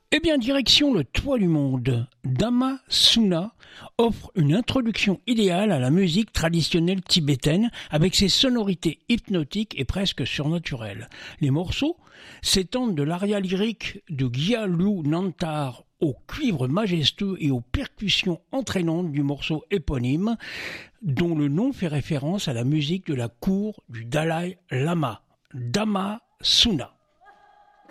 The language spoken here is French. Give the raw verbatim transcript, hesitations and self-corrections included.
Eh bien, direction le toit du monde, Dhamma Suna offre une introduction idéale à la musique traditionnelle tibétaine avec ses sonorités hypnotiques et presque surnaturelles. Les morceaux s'étendent de l'aria lyrique de Gyalou Nantar au cuivre majestueux et aux percussions entraînantes du morceau éponyme, dont le nom fait référence à la musique de la cour du Dalai Lama, Dhamma Suna.